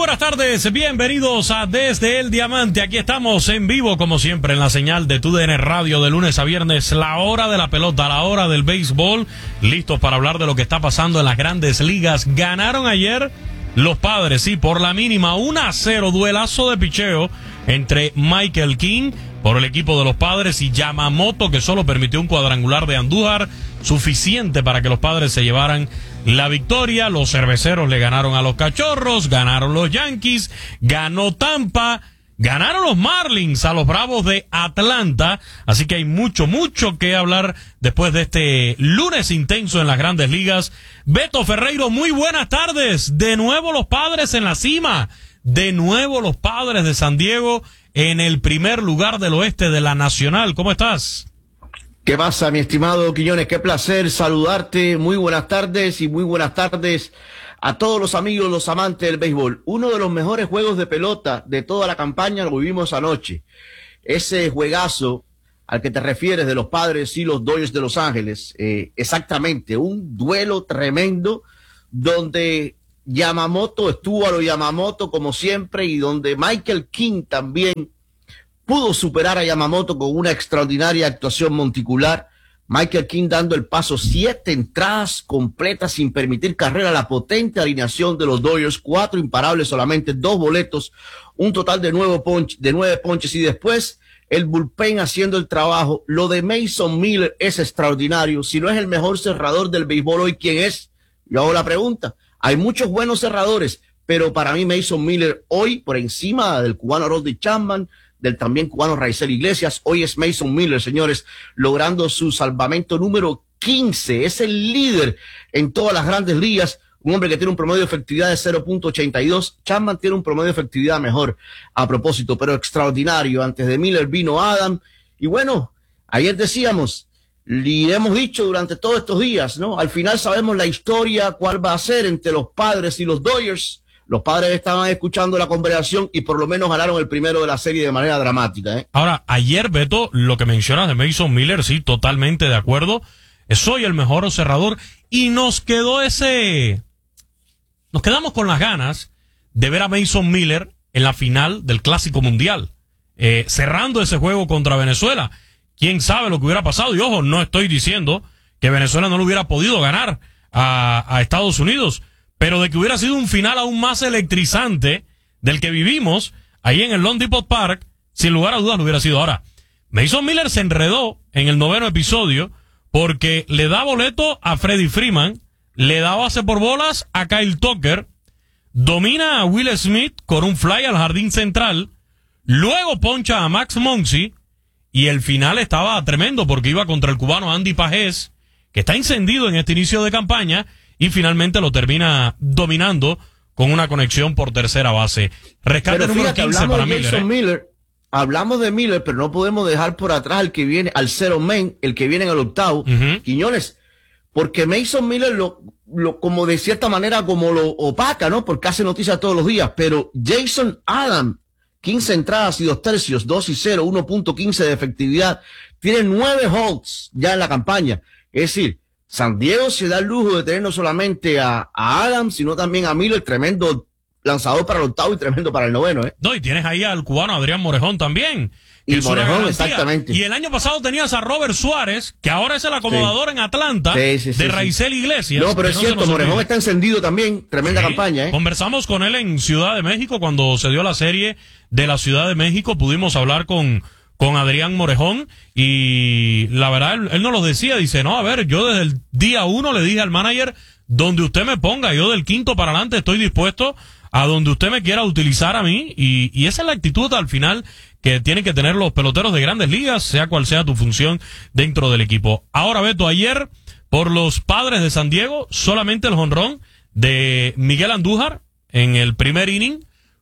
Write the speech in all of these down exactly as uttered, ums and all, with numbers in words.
buenas tardes, bienvenidos a Desde el Diamante. Aquí estamos en vivo, como siempre, en la señal de T U D N Radio, de lunes a viernes, la hora de la pelota, la hora del béisbol, listos para hablar de lo que está pasando en las grandes ligas. Ganaron ayer los Padres, sí, por la mínima, uno a cero, duelazo de picheo entre Michael King por el equipo de los Padres y Yamamoto, que solo permitió un cuadrangular de Andújar, suficiente para que los Padres se llevaran la victoria. Los cerveceros le ganaron a los Cachorros, ganaron los Yankees, ganó Tampa, ganaron los Marlins a los Bravos de Atlanta. Así que hay mucho, mucho que hablar después de este lunes intenso en las grandes ligas. Beto Ferreiro, muy buenas tardes. De nuevo los Padres en la cima. De nuevo los Padres de San Diego en el primer lugar del oeste de la Nacional. ¿Cómo estás? ¿Qué pasa, mi estimado Quiñones? Qué placer saludarte. Muy buenas tardes y muy buenas tardes a todos los amigos, los amantes del béisbol. Uno de los mejores juegos de pelota de toda la campaña lo vivimos anoche. Ese juegazo al que te refieres de los Padres y los Dodgers de Los Ángeles, eh, exactamente, un duelo tremendo donde Yamamoto estuvo a lo Yamamoto como siempre y donde Michael King también pudo superar a Yamamoto con una extraordinaria actuación monticular. Michael King dando el paso, siete entradas completas sin permitir carrera, la potente alineación de los Dodgers, cuatro imparables solamente, dos boletos, un total de nueve, ponch, de nueve ponches y después el bullpen haciendo el trabajo. Lo de Mason Miller es extraordinario. Si no es el mejor cerrador del béisbol hoy, ¿quién es? Yo hago la pregunta. Hay muchos buenos cerradores, pero para mí Mason Miller hoy por encima del cubano Aroldis Chapman, del también cubano Raisel Iglesias. Hoy es Mason Miller, señores, logrando su salvamento número quince. Es el líder en todas las grandes ligas. Un hombre que tiene un promedio de efectividad de cero punto ochenta y dos. Chapman tiene un promedio de efectividad mejor a propósito, pero extraordinario. Antes de Miller vino Adam. Y bueno, ayer decíamos, y hemos dicho durante todos estos días, ¿no? Al final sabemos la historia, cuál va a ser entre los Padres y los Dodgers. Los Padres estaban escuchando la conversación y por lo menos ganaron el primero de la serie de manera dramática, ¿eh? Ahora, ayer, Beto, lo que mencionas de Mason Miller, sí, totalmente de acuerdo. Soy el mejor cerrador y nos quedó ese... Nos quedamos con las ganas de ver a Mason Miller en la final del Clásico Mundial, eh, cerrando ese juego contra Venezuela. ¿Quién sabe lo que hubiera pasado? Y ojo, no estoy diciendo que Venezuela no le hubiera podido ganar a, a Estados Unidos, pero de que hubiera sido un final aún más electrizante del que vivimos ahí en el Lone Depot Park, sin lugar a dudas lo hubiera sido. Ahora, Mason Miller se enredó en el noveno episodio porque le da boleto a Freddie Freeman, le da base por bolas a Kyle Tucker, domina a Will Smith con un fly al jardín central, luego poncha a Max Muncy y el final estaba tremendo porque iba contra el cubano Andy Pajés, que está encendido en este inicio de campaña, y finalmente lo termina dominando con una conexión por tercera base. Rescate pero número fíjate, quince para de Miller, ¿eh? Miller. Hablamos de Miller, pero no podemos dejar por atrás al que viene, al cero man, el que viene en el octavo, uh-huh. Quiñones, porque Mason Miller lo, lo, como de cierta manera, como lo opaca, ¿no? Porque hace noticias todos los días, pero Jason Adam, quince entradas y dos tercios, dos y cero, uno punto quince de efectividad, tiene nueve holds ya en la campaña. Es decir, San Diego se da el lujo de tener no solamente a, a Adams, sino también a Miller, tremendo lanzador para el octavo y tremendo para el noveno, ¿eh? No, y tienes ahí al cubano Adrián Morejón también. Y Morejón, exactamente. Y el año pasado tenías a Robert Suárez, que ahora es el acomodador sí. en Atlanta, sí, sí, sí, de Raisel sí. Iglesias. No, pero es no cierto, Morejón está encendido también, tremenda sí. campaña, ¿eh? Conversamos con él en Ciudad de México, cuando se dio la serie de la Ciudad de México, pudimos hablar con... con Adrián Morejón, y la verdad, él, él nos lo decía, dice, no, a ver, yo desde el día uno le dije al manager, donde usted me ponga, yo del quinto para adelante estoy dispuesto a donde usted me quiera utilizar a mí, y, y esa es la actitud al final que tienen que tener los peloteros de grandes ligas, sea cual sea tu función dentro del equipo. Ahora, Beto, ayer, por los Padres de San Diego, solamente el jonrón de Miguel Andújar en el primer inning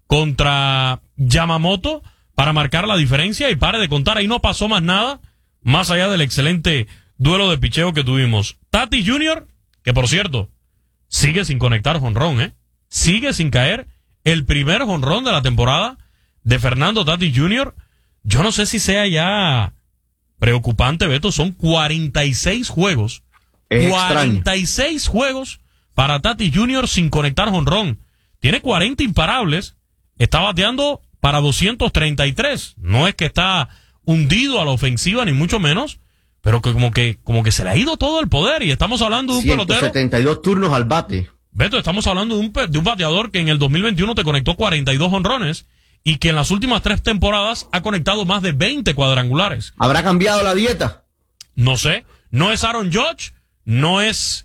contra Yamamoto, para marcar la diferencia, y pare de contar, ahí no pasó más nada, más allá del excelente duelo de picheo que tuvimos. Tatis junior, que por cierto, sigue sin conectar jonrón, ¿eh? Sigue sin caer el primer jonrón de la temporada de Fernando Tatis junior Yo no sé si sea ya preocupante, Beto, son cuarenta y seis juegos. Es cuarenta y seis extraño. Juegos para Tatis junior sin conectar jonrón. tiene cuarenta imparables, está bateando para doscientos treinta y tres. No es que está hundido a la ofensiva, ni mucho menos, pero que como que como que se le ha ido todo el poder. Y estamos hablando de un pelotero. ciento setenta y dos turnos al bate. Beto, estamos hablando de un, de un bateador que en el dos mil veintiuno te conectó cuarenta y dos jonrones y que en las últimas tres temporadas ha conectado más de veinte cuadrangulares. ¿Habrá cambiado la dieta? No sé. No es Aaron Judge, no es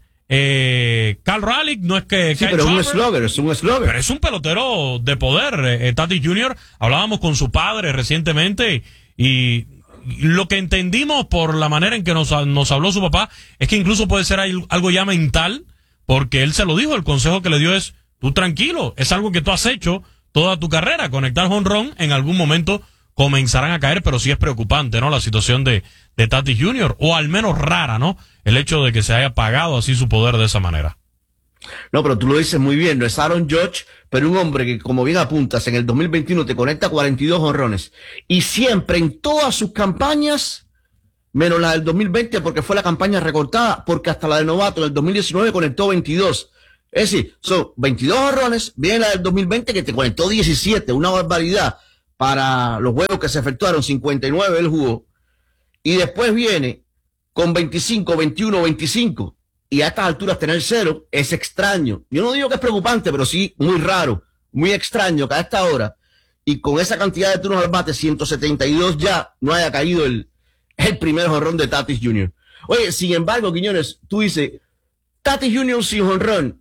eh, Cal Raleigh, no es que... Sí, pero es un slugger, es un slugger. Pero es un pelotero de poder. Eh, Tatis junior, hablábamos con su padre recientemente y... Lo que entendimos por la manera en que nos, nos habló su papá es que incluso puede ser algo ya mental, porque él se lo dijo, el consejo que le dio es, tú tranquilo, es algo que tú has hecho toda tu carrera, conectar jonrón, en algún momento comenzarán a caer, pero sí es preocupante, ¿no? La situación de, de Tatis junior, o al menos rara, ¿no? El hecho de que se haya pagado así su poder de esa manera. No, pero tú lo dices muy bien, no es Aaron Judge, pero un hombre que, como bien apuntas, en el dos mil veintiuno te conecta cuarenta y dos jonrones. Y siempre, en todas sus campañas, menos la del dos mil veinte, porque fue la campaña recortada, porque hasta la de novato, en el dos mil diecinueve conectó veintidós. Es decir, son veintidós jonrones, viene la del dos mil veinte que te conectó diecisiete, una barbaridad para los juegos que se efectuaron, cincuenta y nueve él jugó. Y después viene con veinticinco, veintiuno, veinticinco. Y a estas alturas tener cero es extraño. Yo no digo que es preocupante, pero sí muy raro, muy extraño que a esta hora y con esa cantidad de turnos al bate, ciento setenta y dos ya, no haya caído el, el primer jonrón de Tatis junior Oye, sin embargo, Quiñones, tú dices, Tatis junior sin jonrón,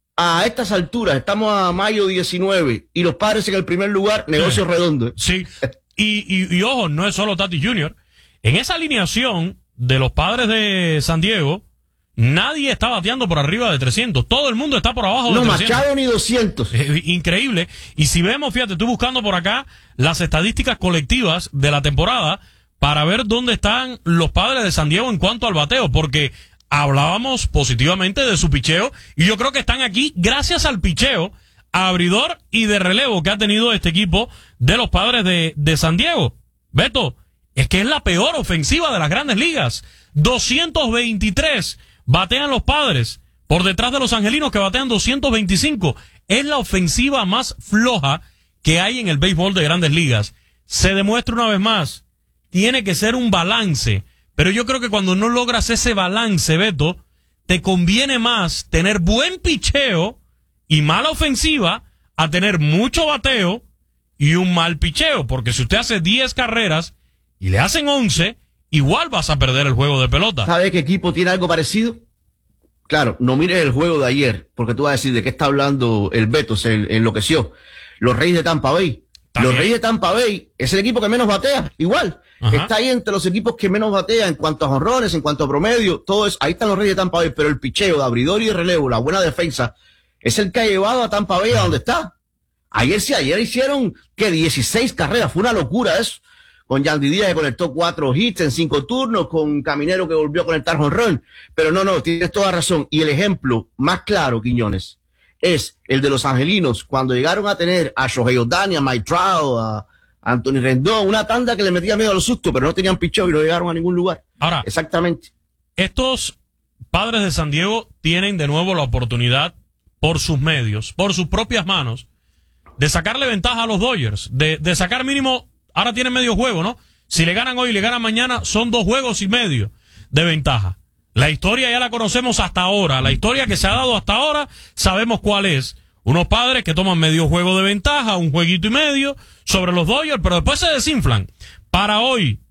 a estas alturas, estamos a mayo diecinueve y los Padres en el primer lugar, negocio redondo. Sí, y, y, y ojo, no es solo Tatis junior En esa alineación de los Padres de San Diego, nadie está bateando por arriba de trescientos. Todo el mundo está por abajo de no, trescientos. No, Machado ni doscientos. Eh, increíble. Y si vemos, fíjate, estoy buscando por acá las estadísticas colectivas de la temporada para ver dónde están los Padres de San Diego en cuanto al bateo, porque hablábamos positivamente de su picheo y yo creo que están aquí gracias al picheo abridor y de relevo que ha tenido este equipo de los Padres de, de San Diego. Beto, es que es la peor ofensiva de las Grandes Ligas. doscientos veintitrés batean los Padres, por detrás de los Angelinos que batean doscientos veinticinco. Es la ofensiva más floja que hay en el béisbol de Grandes Ligas. Se demuestra una vez más, tiene que ser un balance. Pero yo creo que cuando no logras ese balance, Beto, te conviene más tener buen picheo y mala ofensiva a tener mucho bateo y un mal picheo. Porque si usted hace diez carreras y le hacen once... igual vas a perder el juego de pelota. ¿Sabe qué equipo tiene algo parecido? Claro, no mires el juego de ayer, porque tú vas a decir de qué está hablando el Beto, se enloqueció. Los Reyes de Tampa Bay. También. Los Reyes de Tampa Bay es el equipo que menos batea, igual. Ajá. Está ahí entre los equipos que menos batea en cuanto a jonrones, en cuanto a promedio, todo eso. Ahí están los Reyes de Tampa Bay, pero el picheo de abridor y de relevo, la buena defensa, es el que ha llevado a Tampa Bay a donde está. Ayer sí, ayer hicieron, que dieciséis carreras, fue una locura eso. Con Yandy Díaz que conectó cuatro hits en cinco turnos, con Caminero que volvió a conectar jonrón. Pero no, no, tienes toda razón. Y el ejemplo más claro, Quiñones, es el de los Angelinos, cuando llegaron a tener a Shohei Ohtani, a Mike Trout, a Anthony Rendón, una tanda que le metía miedo a los sustos, pero no tenían picheo y no llegaron a ningún lugar. Ahora, exactamente. Estos Padres de San Diego tienen de nuevo la oportunidad, por sus medios, por sus propias manos, de sacarle ventaja a los Dodgers, de, de sacar mínimo. Ahora tienen medio juego, ¿no? Si le ganan hoy y le ganan mañana, son dos juegos y medio de ventaja. La historia ya la conocemos hasta ahora. La historia que se ha dado hasta ahora, sabemos cuál es. Unos Padres que toman medio juego de ventaja, un jueguito y medio sobre los Dodgers, pero después se desinflan. Para hoy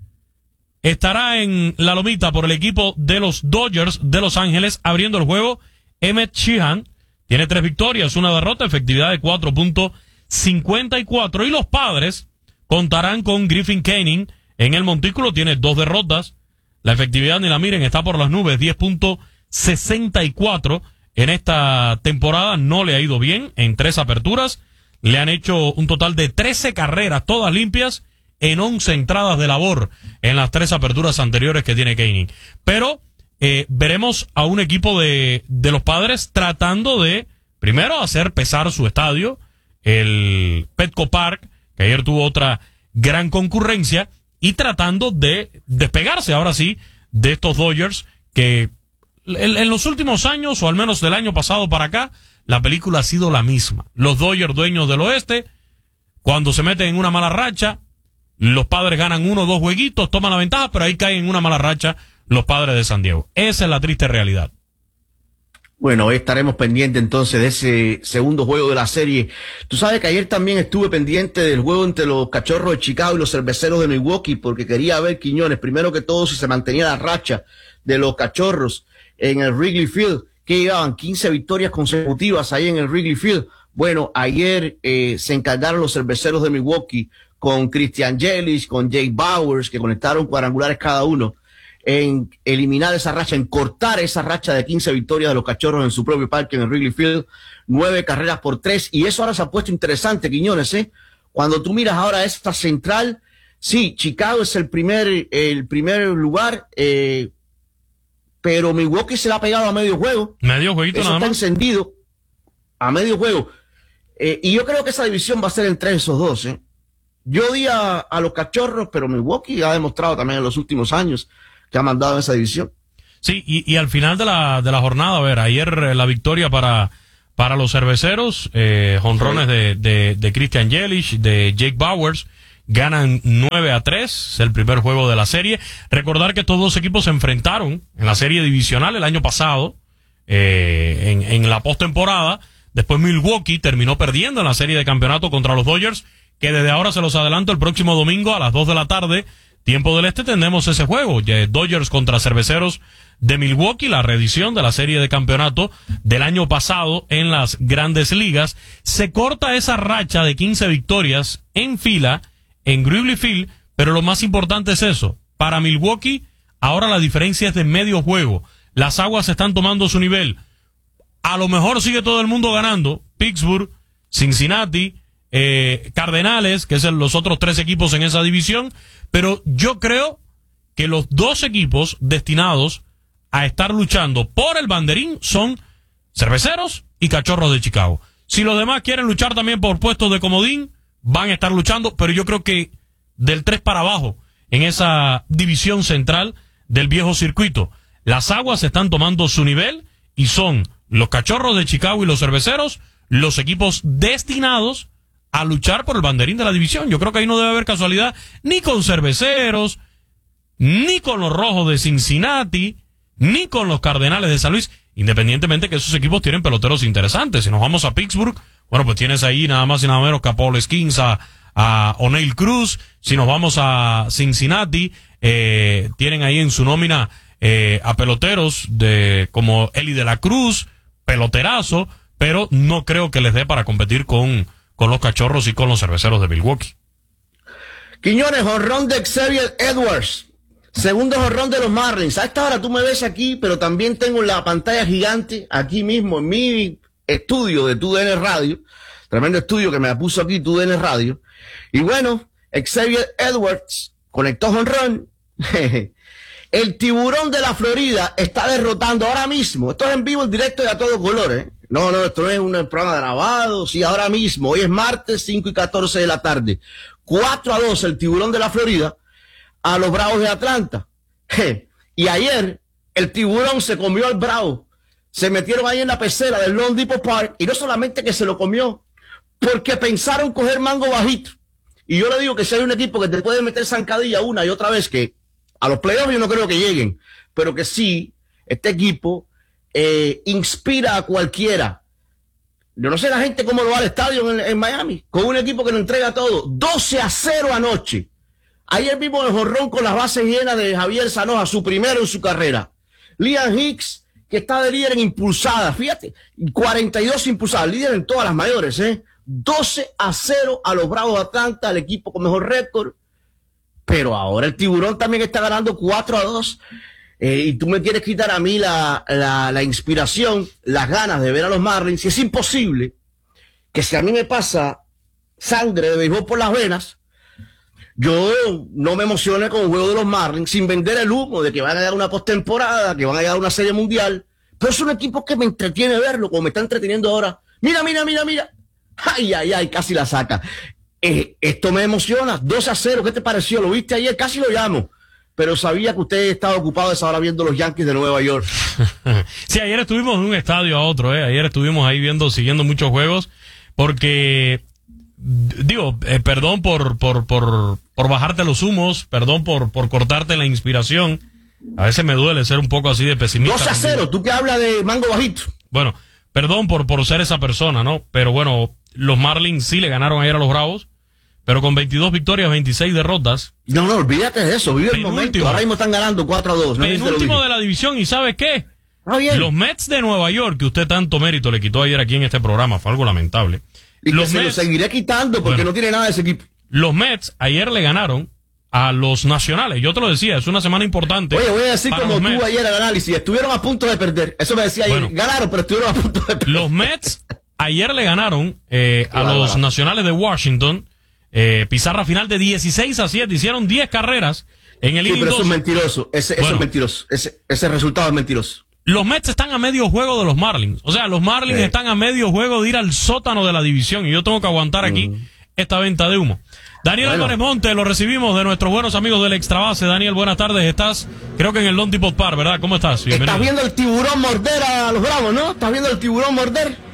estará en la lomita por el equipo de los Dodgers de Los Ángeles abriendo el juego Emmett Sheehan. Tiene tres victorias, una derrota, efectividad de cuatro punto cincuenta y cuatro. Y los Padres contarán con Griffin Canning en el montículo, tiene dos derrotas. La efectividad, ni la miren, está por las nubes, diez punto sesenta y cuatro. En esta temporada no le ha ido bien en tres aperturas. Le han hecho un total de trece carreras, todas limpias, en once entradas de labor en las tres aperturas anteriores que tiene Canning. Pero eh, veremos a un equipo de, de los Padres tratando de, primero, hacer pesar su estadio, el Petco Park, que ayer tuvo otra gran concurrencia, y tratando de despegarse ahora sí de estos Dodgers que en, en los últimos años, o al menos del año pasado para acá, la película ha sido la misma. Los Dodgers, dueños del oeste, cuando se meten en una mala racha, los Padres ganan uno o dos jueguitos, toman la ventaja, pero ahí caen en una mala racha los Padres de San Diego. Esa es la triste realidad. Bueno, hoy estaremos pendientes entonces de ese segundo juego de la serie. Tú sabes que ayer también estuve pendiente del juego entre los Cachorros de Chicago y los Cerveceros de Milwaukee, porque quería ver, Quiñones, primero que todo, si se mantenía la racha de los Cachorros en el Wrigley Field, que llevaban quince victorias consecutivas ahí en el Wrigley Field. Bueno, ayer eh, se encargaron los Cerveceros de Milwaukee con Christian Yelich, con Jake Bauers, que conectaron cuadrangulares cada uno, en eliminar esa racha, en cortar esa racha de quince victorias de los Cachorros en su propio parque en el Wrigley Field, nueve carreras por tres, y eso ahora se ha puesto interesante, Quiñones, ¿eh? Cuando tú miras ahora esta central, sí, Chicago es el primer, el primer lugar, eh, pero Milwaukee se la ha pegado a medio juego. Medio jueguito eso nada está más. encendido a medio juego. Eh, y yo creo que esa división va a ser entre esos dos, ¿eh? Yo di a, a los Cachorros, pero Milwaukee ha demostrado también en los últimos años que ha mandado en esa división. Sí, y, y al final de la, de la jornada, a ver, ayer eh, la victoria para, para los Cerveceros, eh, jonrones sí. de, de, de Christian Yelich, de Jake Bauers, ganan nueve a tres, es el primer juego de la serie. Recordar que estos dos equipos se enfrentaron en la serie divisional el año pasado, eh, en, en la postemporada. Después Milwaukee terminó perdiendo en la serie de campeonato contra los Dodgers, que desde ahora se los adelanto, el próximo domingo a las dos de la tarde, tiempo del este, tendremos ese juego, Dodgers contra Cerveceros de Milwaukee, la reedición de la serie de campeonato del año pasado en las Grandes Ligas. Se corta esa racha de quince victorias en fila en Wrigley Field, pero lo más importante es eso. Para Milwaukee, ahora la diferencia es de medio juego. Las aguas están tomando su nivel. A lo mejor sigue todo el mundo ganando. Pittsburgh, Cincinnati, eh, Cardenales, que son los otros tres equipos en esa división. Pero yo creo que los dos equipos destinados a estar luchando por el banderín son Cerveceros y Cachorros de Chicago. Si los demás quieren luchar también por puestos de comodín, van a estar luchando, pero yo creo que del tres para abajo, en esa división central del viejo circuito, las aguas están tomando su nivel y son los Cachorros de Chicago y los Cerveceros los equipos destinados a luchar por el banderín de la división. Yo creo que ahí no debe haber casualidad ni con Cerveceros, ni con los Rojos de Cincinnati, ni con los Cardenales de San Luis, independientemente que esos equipos tienen peloteros interesantes. Si nos vamos a Pittsburgh, bueno, pues tienes ahí nada más y nada menos que a Paul Skeens, a, a O'Neill Cruz. Si nos vamos a Cincinnati, eh, tienen ahí en su nómina eh, a peloteros de como Eli de la Cruz, peloterazo, pero no creo que les dé para competir con con los Cachorros y con los Cerveceros de Milwaukee. Quiñones, jonrón de Xavier Edwards, segundo jonrón de los Marlins. A esta hora tú me ves aquí, pero también tengo la pantalla gigante aquí mismo en mi estudio de T U D N Radio, tremendo estudio que me puso aquí T U D N Radio. Y bueno, Xavier Edwards conectó jonrón. El tiburón de la Florida está derrotando ahora mismo. Esto es en vivo, en directo y a todo color, ¿eh? No, no, esto no es un programa grabado. Sí, ahora mismo. Hoy es martes, cinco y catorce de la tarde. cuatro a dos el tiburón de la Florida a los Bravos de Atlanta. Y ayer el tiburón se comió al Bravo. Se metieron ahí en la pecera del Lone Depot Park. Y no solamente que se lo comió, porque pensaron coger mango bajito. Y yo le digo que si hay un equipo que te puede meter zancadilla una y otra vez, que a los playoffs yo no creo que lleguen, pero que sí, este equipo eh, inspira a cualquiera. Yo no sé la gente cómo lo va al estadio en, en Miami, con un equipo que nos entrega todo. doce a cero anoche. Ayer vimos el jonrón con las bases llenas de Javier Zanoja, su primero en su carrera. Liam Hicks, que está de líder en impulsadas, fíjate, cuarenta y dos impulsadas, líder en todas las mayores, ¿eh? doce a cero a los Bravos de Atlanta, el equipo con mejor récord. Pero ahora el tiburón también está ganando cuatro a dos. Eh, y tú me quieres quitar a mí la, la, la inspiración, las ganas de ver a los Marlins. Y es imposible que si a mí me pasa sangre de béisbol por las venas, yo no me emocione con el juego de los Marlins sin vender el humo de que van a dar una postemporada, que van a dar una serie mundial. Pero es un equipo que me entretiene verlo, como me está entreteniendo ahora. Mira, mira, mira, mira. Ay, ay, ay, casi la saca. Eh, esto me emociona. dos a cero, ¿qué te pareció? ¿Lo viste ayer? Casi lo llamo. pero sabía que usted estaba ocupado esa hora viendo los Yankees de Nueva York. Sí, ayer estuvimos de un estadio a otro, ¿eh? Ayer estuvimos ahí viendo, siguiendo muchos juegos, porque, digo, eh, perdón por, por, por, por bajarte los humos, perdón por, por cortarte la inspiración. A veces me duele ser un poco así de pesimista. dos a cero, tú que hablas de mango bajito. Bueno, perdón por, por ser esa persona, ¿no? Pero bueno, los Marlins sí le ganaron ayer a los Bravos, pero con veintidós victorias, veintiséis derrotas. No, no, olvídate de eso, vive el momento. Ahora mismo están ganando cuatro a dos. No penúltimo de la división, ¿y sabe qué? Ah, bien. Los Mets de Nueva York, que usted tanto mérito le quitó ayer aquí en este programa, fue algo lamentable. Y los que se Mets, lo seguiré quitando porque bueno, no tiene nada de ese equipo. Los Mets ayer le ganaron a los Nacionales. Yo te lo decía, es una semana importante. Oye, voy a decir como tú Mets. ayer al análisis, estuvieron a punto de perder. Eso me decía ayer, bueno, ganaron, pero estuvieron a punto de perder. Los Mets ayer le ganaron eh, a los barato. Nacionales de Washington. Eh, pizarra final de dieciséis a siete, hicieron diez carreras en el sí, inning pero eso dos. es mentiroso, ese, bueno, eso es mentiroso, ese, ese resultado es mentiroso. Los Mets están a medio juego de los Marlins, o sea, los Marlins eh. están a medio juego de ir al sótano de la división y yo tengo que aguantar aquí mm. esta venta de humo. Daniel bueno. Álvarez Monte, lo recibimos de nuestros buenos amigos del Extra Base. Daniel, buenas tardes, estás creo que en el Lone Depot Park, ¿verdad? ¿Cómo estás? Bienvenido. Estás viendo el tiburón morder a los Bravos, ¿no? ¿Estás viendo el tiburón morder?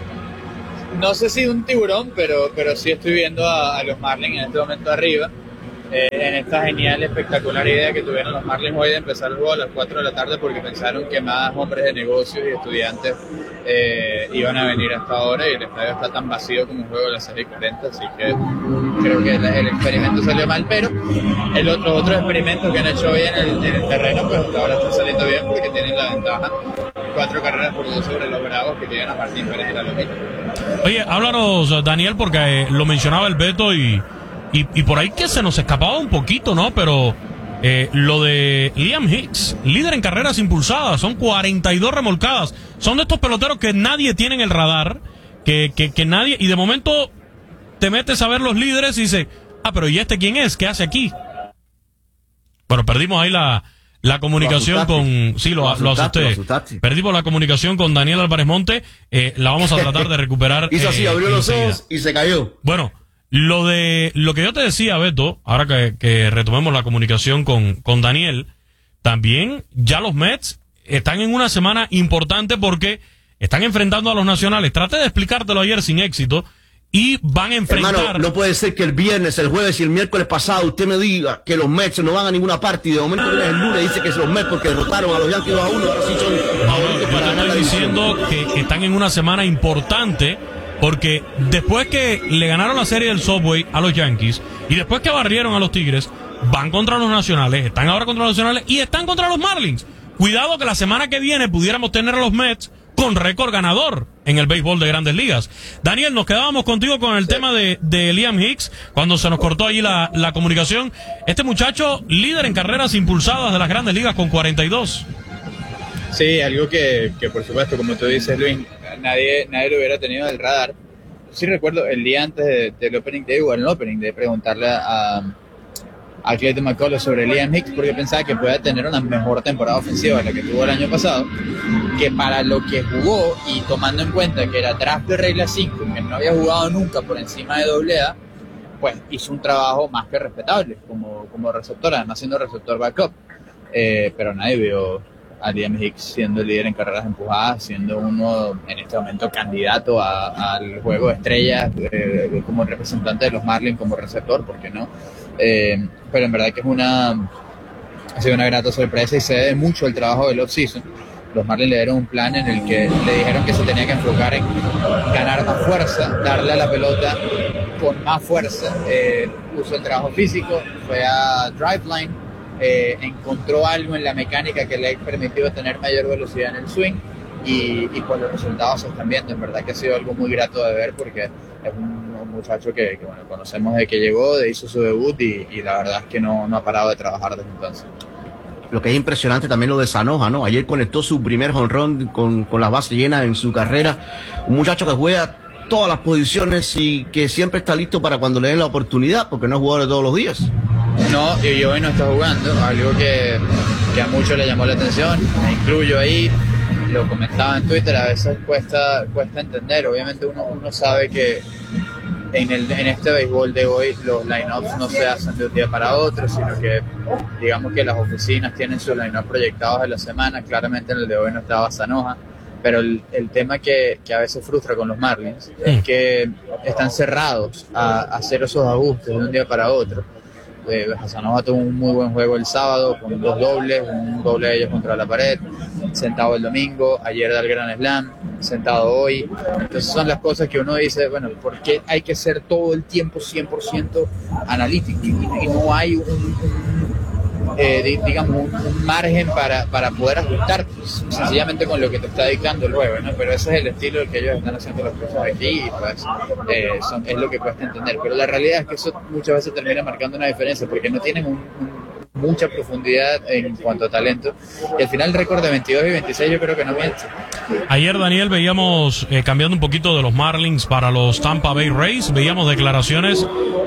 No sé si un tiburón, pero, pero sí estoy viendo a, a los Marlins en este momento arriba, eh, en esta genial, espectacular idea que tuvieron los Marlins hoy de empezar el juego a las cuatro de la tarde porque pensaron que más hombres de negocios y estudiantes eh, iban a venir hasta ahora y el estadio está tan vacío como un juego de las seis y cuarenta, así que creo que el, el experimento salió mal, pero el otro, otro experimento que han hecho hoy en el, en el terreno, pues hasta ahora está saliendo bien porque tienen la ventaja, cuatro carreras por dos sobre los Bravos que tienen a Martín Pérez y la Lomita. Oye, háblanos, Daniel, porque eh, lo mencionaba el Beto y, y, y por ahí que se nos escapaba un poquito, ¿no? Pero eh, lo de Liam Hicks, líder en carreras impulsadas, son cuarenta y dos remolcadas. Son de estos peloteros que nadie tiene en el radar, que, que, que nadie, y de momento te metes a ver los líderes y dices, ah, pero ¿y este quién es? ¿Qué hace aquí? Bueno, perdimos ahí la... La comunicación con... Sí, lo, lo, asusté. lo asusté. Perdimos la comunicación con Daniel Álvarez Monte. Eh, la vamos a tratar de recuperar. Hizo así, eh, abrió los ojos y se cayó. Bueno, lo de lo que yo te decía, Beto, ahora que, que retomemos la comunicación con, con Daniel, también ya los Mets están en una semana importante porque están enfrentando a los Nacionales. Traté de explicártelo ayer sin éxito. Y van a enfrentar... Hermano, no puede ser que el viernes, el jueves y el miércoles pasado usted me diga que los Mets no van a ninguna parte y de momento viene el lunes y dice que es los Mets porque derrotaron a los Yankees dos a uno, ahora sí son favoritos para ganar la división. Yo estoy diciendo que están en una semana importante porque después que le ganaron la serie del Subway a los Yankees y después que barrieron a los Tigres, van contra los Nacionales, están ahora contra los Nacionales y están contra los Marlins. Cuidado que la semana que viene pudiéramos tener a los Mets con récord ganador en el béisbol de Grandes Ligas. Daniel, nos quedábamos contigo con el sí. tema de, de Liam Hicks, cuando se nos cortó allí la, la comunicación. Este muchacho, líder en carreras impulsadas de las Grandes Ligas con cuarenta y dos. Sí, algo que, que por supuesto, como tú dices, Luis, nadie, nadie lo hubiera tenido en el radar. Sí recuerdo el día antes de, del opening day, o el opening, de preguntarle a... a Clayton McCullough sobre Liam Hicks porque pensaba que podía tener una mejor temporada ofensiva de la que tuvo el año pasado, que para lo que jugó y tomando en cuenta que era draft de regla cinco, que no había jugado nunca por encima de doble A, pues hizo un trabajo más que respetable como, como receptor, además siendo receptor backup, eh, pero nadie vio a Liam Hicks siendo el líder en carreras empujadas, siendo uno en este momento candidato a, al juego de estrellas eh, como representante de los Marlins como receptor, ¿por qué no? Eh, pero en verdad que es una ha sido una grata sorpresa y se debe mucho el trabajo del off-season. Los Marlins le dieron un plan en el que le dijeron que se tenía que enfocar en ganar más fuerza, darle a la pelota con más fuerza, eh, usó el trabajo físico, fue a Driveline, eh, encontró algo en la mecánica que le ha permitido tener mayor velocidad en el swing y, y pues los resultados se están viendo. En verdad que ha sido algo muy grato de ver porque es un, un muchacho que, que bueno, conocemos desde que llegó, de hizo su debut y, y la verdad es que no, no ha parado de trabajar desde entonces. Lo que es impresionante también lo de Sanoja, ¿no? Ayer conectó su primer home run con, con las bases llenas en su carrera. Un muchacho que juega todas las posiciones y que siempre está listo para cuando le den la oportunidad, porque no es jugador de todos los días. No, y hoy no está jugando, algo que, que a muchos le llamó la atención, me incluyo ahí, lo comentaba en Twitter, a veces cuesta, cuesta entender, obviamente uno, uno sabe que en, el, en este béisbol de hoy los line-ups no se hacen de un día para otro, sino que digamos que las oficinas tienen sus line-ups proyectados de la semana. Claramente en el de hoy no estaba Zanoja, pero el, el tema que, que a veces frustra con los Marlins es que están cerrados a, a hacer esos ajustes de un día para otro. Eh, Zanoja tuvo un muy buen juego el sábado con dos dobles, un doble de ellos contra la pared, sentado el domingo, ayer da el Grand Slam, sentado hoy. Entonces son las cosas que uno dice, bueno, ¿por qué hay que ser todo el tiempo cien por ciento analítico? Y, y no hay un, un eh, digamos, un, un margen para, para poder ajustar sencillamente con lo que te está dictando el juego, ¿no? Pero ese es el estilo del que ellos están haciendo las cosas aquí y pues eh, son, es lo que cuesta entender. Pero la realidad es que eso muchas veces termina marcando una diferencia porque no tienen un, un mucha profundidad en cuanto a talento y al final el récord de veintidós y veintiséis yo creo que no miente. Ayer, Daniel, veíamos, eh, cambiando un poquito de los Marlins para los Tampa Bay Rays, veíamos declaraciones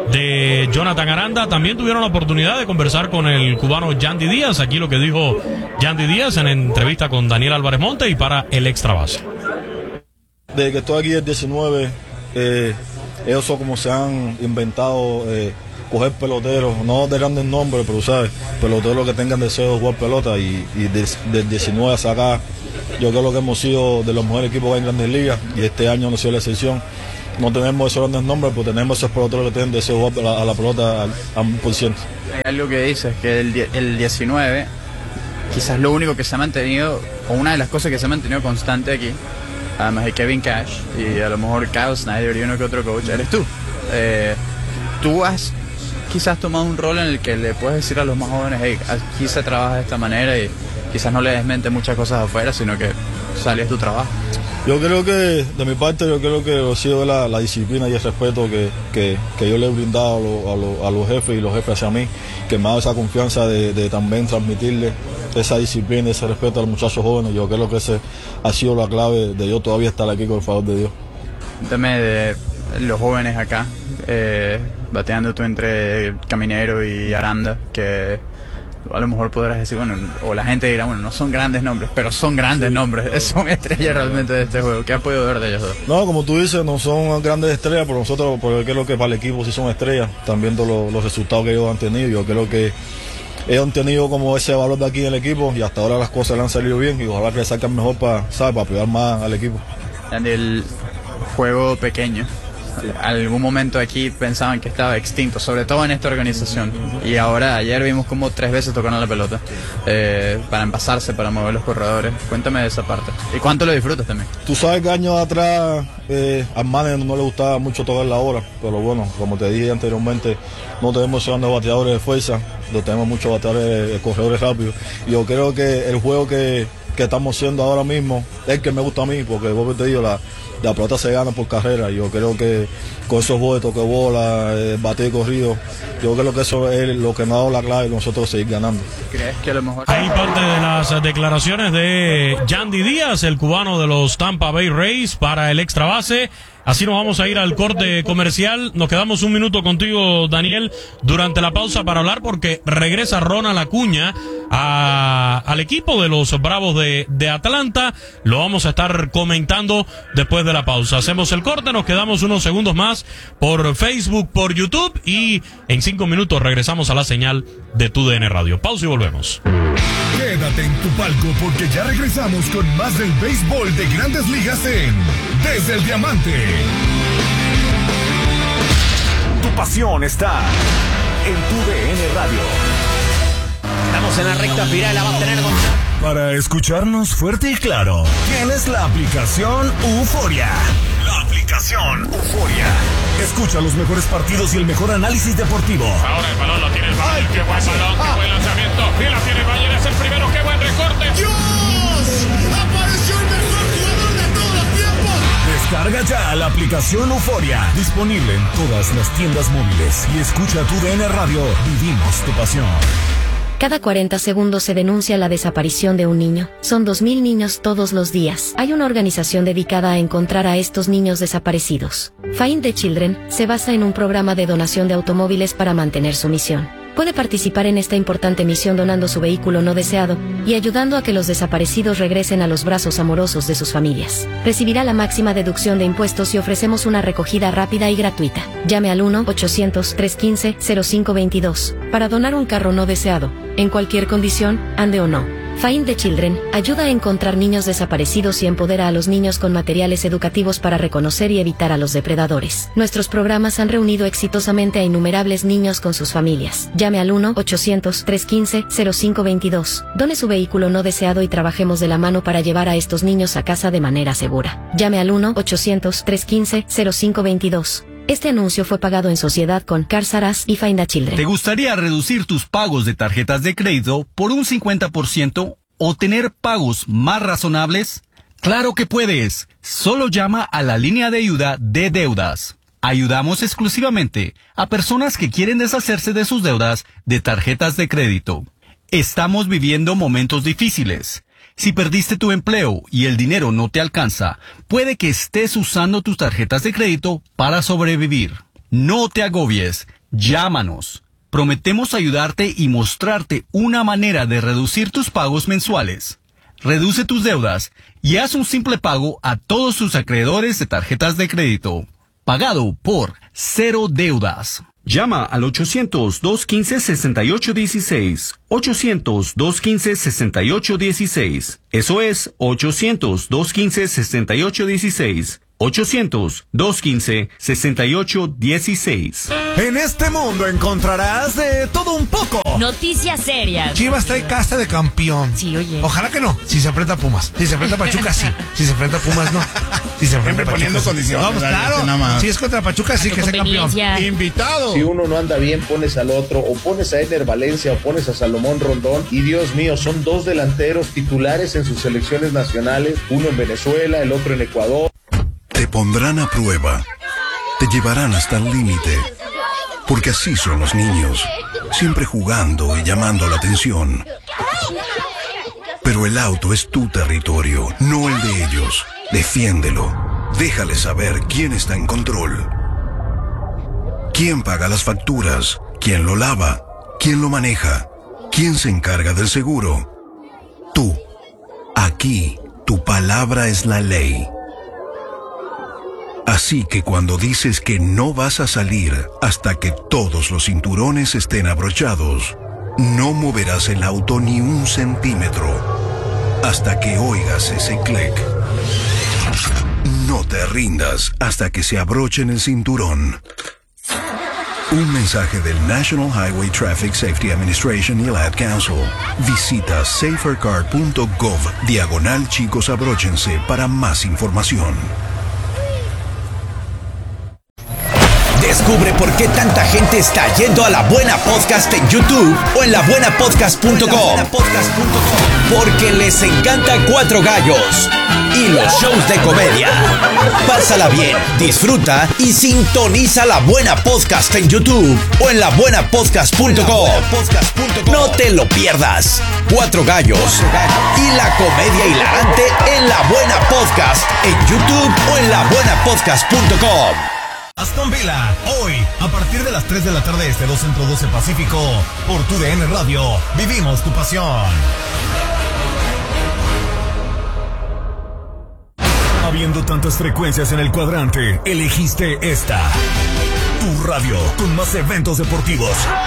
de Jonathan Aranda. También tuvieron la oportunidad de conversar con el cubano Yandy Díaz. Aquí lo que dijo Yandy Díaz en entrevista con Daniel Álvarez Monte y para el Extra Base. Desde que estoy aquí el diecinueve, eh, ellos son como se han inventado eh, coger peloteros, no de grandes nombres, pero sabes, peloteros que tengan deseo de jugar pelota y, y del de diecinueve hasta acá, yo creo que hemos sido de los mejores equipos en grandes ligas y este año no ha sido la excepción. No tenemos esos grandes nombres, pero tenemos esos peloteros que tienen deseo de jugar a la, a la pelota al, al un por ciento. Hay algo que dices, que el, el diecinueve, quizás lo único que se ha mantenido, o una de las cosas que se ha mantenido constante aquí, además de Kevin Cash y a lo mejor Kyle Snyder y uno que otro coach, eres tú. Eh, tú has quizás tomado un rol en el que le puedes decir a los más jóvenes, hey, aquí se trabaja de esta manera y quizás no le desmente muchas cosas afuera, sino que sales tu trabajo. Yo creo que, de mi parte, yo creo que ha sido la, la disciplina y el respeto que, que, que yo le he brindado a, lo, a, lo, a los jefes y los jefes hacia mí, que me ha dado esa confianza de, de también transmitirle esa disciplina, ese respeto a los muchachos jóvenes. Yo creo que ese ha sido la clave de yo todavía estar aquí con el favor de Dios. Cuéntame de los jóvenes acá, eh, bateando tú entre Caminero y Aranda, que a lo mejor podrás decir, bueno, o la gente dirá, bueno, no son grandes nombres, pero son grandes sí. nombres, son estrellas realmente de este juego. ¿Qué has podido ver de ellos dos? No, como tú dices, no son grandes estrellas, pero nosotros, porque creo que para el equipo sí son estrellas, están viendo lo, los resultados que ellos han tenido. Yo creo que ellos han tenido como ese valor de aquí en el equipo y hasta ahora las cosas le han salido bien y ojalá que le salgan mejor para, ¿sabes?, para apoyar más al equipo. En el juego pequeño, algún momento aquí pensaban que estaba extinto, sobre todo en esta organización, y ahora ayer vimos como tres veces tocaron la pelota eh, para envasarse, para mover los corredores. Cuéntame de esa parte y cuánto lo disfrutas también. Tú sabes que años atrás eh, al manager no le gustaba mucho tocar la hora, pero bueno, como te dije anteriormente, no tenemos grandes bateadores de fuerza, no tenemos muchos bateadores de corredores rápidos, y yo creo que el juego que, que estamos haciendo ahora mismo es el que me gusta a mí, porque vos te digo, la La pelota se gana por carrera. Yo creo que con esos juegos de toque bola, eh, bate y corrido, yo creo que eso es lo que nos ha dado la clave de nosotros seguir ganando. ¿Crees que a lo mejor? Hay parte de las declaraciones de Yandy Díaz, el cubano de los Tampa Bay Rays, para el Extra Base. Así nos vamos a ir al corte comercial. Nos quedamos un minuto contigo, Daniel, durante la pausa para hablar porque regresa Ronald Acuña a, al equipo de los Bravos de, de Atlanta. Lo vamos a estar comentando después de la pausa. Hacemos el corte, nos quedamos unos segundos más por Facebook, por YouTube y en cinco minutos regresamos a la señal de Tu D N Radio. Pausa y volvemos. Quédate en tu palco porque ya regresamos con más del béisbol de Grandes Ligas en Desde el Diamante. Tu pasión está en Tu D N Radio. Estamos en la recta final, la va a tener con... Para escucharnos fuerte y claro, tienes la aplicación Euforia. La aplicación Euforia. Escucha los mejores partidos y el mejor análisis deportivo. Ahora el balón lo tiene el Bayern. Qué buen balón, qué buen lanzamiento. Y la tiene el Bayern, es el primero, qué buen recorte. ¡Dios! ¡Apareció el mejor jugador de todos los tiempos! Descarga ya la aplicación Euforia. Disponible en todas las tiendas móviles. Y escucha Tu D N Radio. Vivimos tu pasión. Cada cuarenta segundos se denuncia la desaparición de un niño. Son dos mil niños todos los días. Hay una organización dedicada a encontrar a estos niños desaparecidos. Find the Children se basa en un programa de donación de automóviles para mantener su misión. Puede participar en esta importante misión donando su vehículo no deseado y ayudando a que los desaparecidos regresen a los brazos amorosos de sus familias. Recibirá la máxima deducción de impuestos y ofrecemos una recogida rápida y gratuita. Llame al uno ochocientos, trescientos quince, cero cinco veintidós para donar un carro no deseado, en cualquier condición, ande o no. Find the Children ayuda a encontrar niños desaparecidos y empodera a los niños con materiales educativos para reconocer y evitar a los depredadores. Nuestros programas han reunido exitosamente a innumerables niños con sus familias. Llame al uno ochocientos, trescientos quince, cero cinco veintidós. Done su vehículo no deseado y trabajemos de la mano para llevar a estos niños a casa de manera segura. Llame al uno ochocientos, trescientos quince, cero cinco veintidós. Este anuncio fue pagado en sociedad con Cars R Us y Find a Children. ¿Te gustaría reducir tus pagos de tarjetas de crédito por un cincuenta por ciento o tener pagos más razonables? ¡Claro que puedes! Solo llama a la línea de ayuda de deudas. Ayudamos exclusivamente a personas que quieren deshacerse de sus deudas de tarjetas de crédito. Estamos viviendo momentos difíciles. Si perdiste tu empleo y el dinero no te alcanza, puede que estés usando tus tarjetas de crédito para sobrevivir. No te agobies, llámanos. Prometemos ayudarte y mostrarte una manera de reducir tus pagos mensuales. Reduce tus deudas y haz un simple pago a todos tus acreedores de tarjetas de crédito. Pagado por Cero Deudas. Llama al ochocientos, dos quince, sesenta y ocho dieciséis. ochocientos, dos quince, sesenta y ocho dieciséis. Eso es ochocientos, dos quince, sesenta y ocho dieciséis. ochocientos, dos quince, sesenta y ocho dieciséis. En este mundo encontrarás de todo un poco. Noticias serias. Chivas trae casta de campeón. Sí, oye. Ojalá que no. Si se enfrenta a Pumas. Si se enfrenta a Pachuca, sí. Si se enfrenta a Pumas, no. Si se enfrenta a Pachuca, poniendo sí. condiciones. No, pues claro. Si es contra Pachuca, sí que sea campeón. Invitado. Si uno no anda bien, pones al otro. O pones a Eder Valencia o pones a Salomón Rondón. Y Dios mío, son dos delanteros titulares en sus selecciones nacionales. Uno en Venezuela, el otro en Ecuador. Te pondrán a prueba, te llevarán hasta el límite, porque así son los niños, siempre jugando y llamando la atención. Pero el auto es tu territorio, no el de ellos. Defiéndelo, déjale saber quién está en control. ¿Quién paga las facturas? ¿Quién lo lava? ¿Quién lo maneja? ¿Quién se encarga del seguro? Tú. Aquí, tu palabra es la ley. Así que cuando dices que no vas a salir hasta que todos los cinturones estén abrochados, no moverás el auto ni un centímetro hasta que oigas ese clic. No te rindas hasta que se abrochen el cinturón. Un mensaje del National Highway Traffic Safety Administration y el Ad Council. Visita safercar punto gov diagonal chicos abróchense para más información. Descubre por qué tanta gente está yendo a La Buena Podcast en YouTube o en la buena podcast punto com. Porque les encanta Cuatro Gallos y los shows de comedia. Pásala bien, disfruta y sintoniza La Buena Podcast en YouTube o en la buena podcast punto com. No te lo pierdas. Cuatro Gallos y la comedia hilarante en La Buena Podcast en YouTube o en la buena podcast punto com. Aston Villa, hoy, a partir de las tres de la tarde este dos Centro doce Pacífico, por tu D N Radio, vivimos tu pasión. Habiendo tantas frecuencias en el cuadrante, elegiste esta. Tu radio, con más eventos deportivos.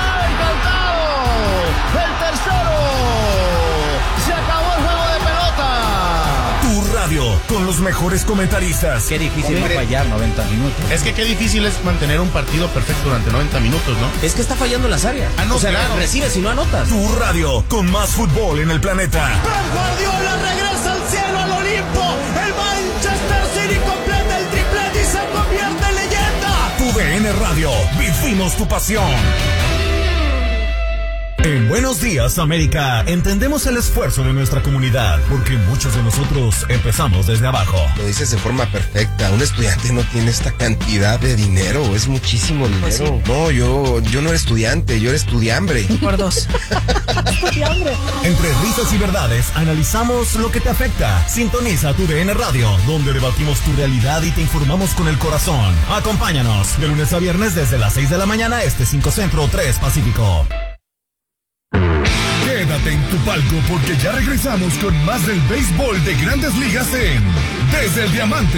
¡El tercero! ¡Se acabó el juego de pelota! Tu radio, con los mejores comentaristas. Qué difícil no fallar noventa minutos. Es que qué difícil es mantener un partido perfecto durante noventa minutos, ¿no? Es que está fallando en las áreas. Ah, no, o sea, claro. recibes y no anotas. Tu radio, con más fútbol en el planeta. ¡Pep Guardiola regresa al cielo, al Olimpo! ¡El Manchester City completa el triplete y se convierte en leyenda! Tu D N Radio, vivimos tu pasión. En Buenos Días, América, entendemos el esfuerzo de nuestra comunidad, porque muchos de nosotros empezamos desde abajo. Lo dices de forma perfecta. Un estudiante no tiene esta cantidad de dinero, es muchísimo dinero. Pues sí. No, yo, yo no era estudiante, yo era estudiambre. Por dos. Estudiambre. Entre risas y verdades, analizamos lo que te afecta. Sintoniza tu D N Radio, donde debatimos tu realidad y te informamos con el corazón. Acompáñanos de lunes a viernes desde las seis de la mañana, este cinco Centro, tres Pacífico. Prepárate en tu palco porque ya regresamos con más del béisbol de Grandes Ligas en Desde el Diamante.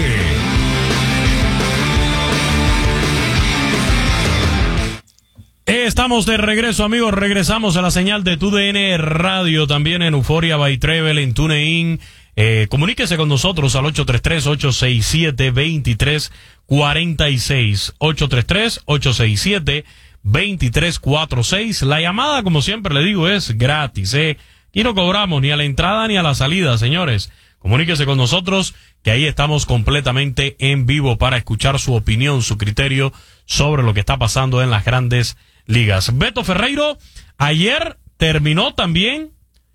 Estamos de regreso, amigos. Regresamos a la señal de Tu D N Radio, también en Euforia by Travel, en TuneIn. Eh, comuníquese con nosotros al ocho tres tres, ocho seis siete, dos tres cuatro seis. ocho tres tres, ocho seis siete, dos tres cuatro seis. La llamada, como siempre le digo, es gratis. ¿eh? Aquí no cobramos ni a la entrada ni a la salida, señores. Comuníquese con nosotros, que ahí estamos completamente en vivo para escuchar su opinión, su criterio sobre lo que está pasando en las grandes ligas. Beto Ferreiro, ayer terminó también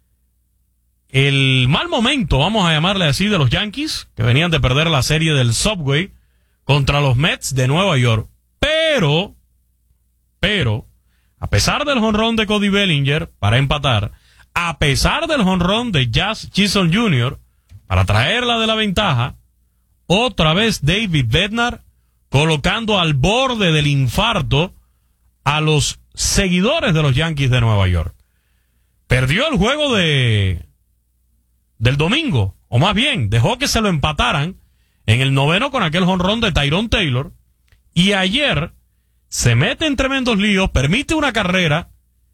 el mal momento, vamos a llamarle así, de los Yankees, que venían de perder la serie del Subway contra los Mets de Nueva York. Pero, pero, a pesar del jonrón de Cody Bellinger para empatar, a pesar del jonrón de Jazz Chisholm junior para traerla de la ventaja, otra vez David Bednar colocando al borde del infarto a los seguidores de los Yankees de Nueva York. Perdió el juego de del domingo, o más bien, dejó que se lo empataran en el noveno con aquel jonrón de Tyrone Taylor, y ayer se mete en tremendos líos, permite una carrera,